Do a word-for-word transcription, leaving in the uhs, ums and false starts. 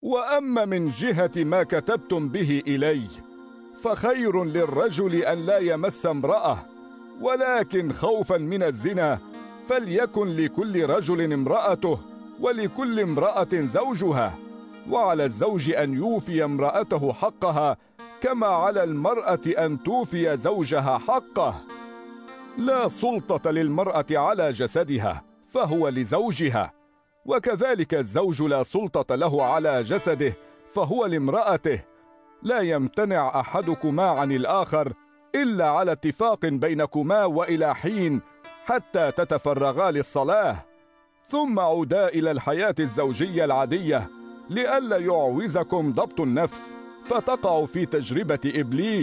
وأما من جهة ما كتبتم به إلي فخير للرجل أن لا يمس امرأة، ولكن خوفا من الزنا فليكن لكل رجل امرأته ولكل امرأة زوجها، وعلى الزوج أن يوفي امرأته حقها كما على المرأة أن توفي زوجها حقه. لا سلطة للمرأة على جسدها فهو لزوجها، وكذلك الزوج لا سلطة له على جسده فهو لامرأته. لا يمتنع أحدكما عن الآخر إلا على اتفاق بينكما وإلى حين حتى تتفرغا للصلاة، ثم عودا إلى الحياة الزوجية العادية لئلا يعوزكم ضبط النفس فتقعوا في تجربة إبليس.